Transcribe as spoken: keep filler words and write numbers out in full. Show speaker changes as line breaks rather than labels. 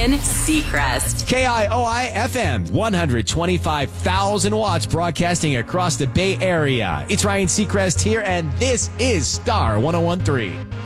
Ryan Seacrest.
K I O I F M, one hundred twenty-five thousand watts broadcasting across the Bay Area. It's Ryan Seacrest here, and this is Star one oh one three.